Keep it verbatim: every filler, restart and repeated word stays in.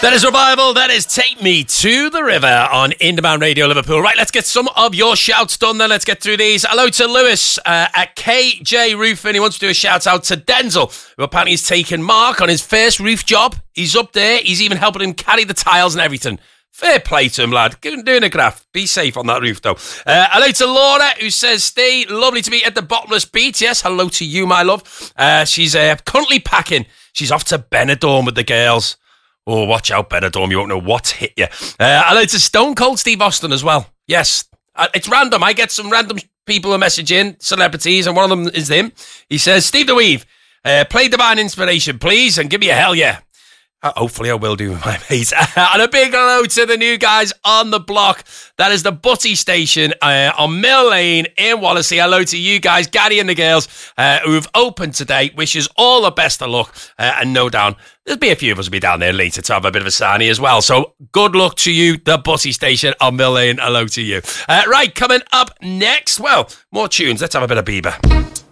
That is Revival. That is Take Me to the River on In Demand Radio Liverpool. Right, let's get some of your shouts done then. Let's get through these. Hello to Lewis uh, at K J Roofing. He wants to do a shout out to Denzel, who apparently has taken Mark on his first roof job. He's up there. He's even helping him carry the tiles and everything. Fair play to him, lad. Doing a graft. Be safe on that roof, though. Uh, hello to Laura, who says, Steve, lovely to be at the Bottomless Beach. Yes, hello to you, my love. Uh, she's uh, currently packing. She's off to Benidorm with the girls. Oh, watch out, Benidorm. You won't know what's hit you. Uh, hello to Stone Cold Steve Austin as well. Yes, uh, it's random. I get some random people who message in, celebrities, and one of them is him. He says, Steve DeWeave, uh, play Divine Inspiration, please, and give me a hell yeah. Uh, hopefully I will do, my mate. And a big hello to the new guys on the block. That is the Butty Station uh, on Mill Lane in Wallasey. Hello to you guys, Gary and the girls, uh, who've opened today. Wishes all the best of luck. Uh, and no doubt, there'll be a few of us will be down there later to have a bit of a sarnie as well. So good luck to you, the Butty Station on Mill Lane. Hello to you. Uh, right, coming up next, well, more tunes. Let's have a bit of Bieber.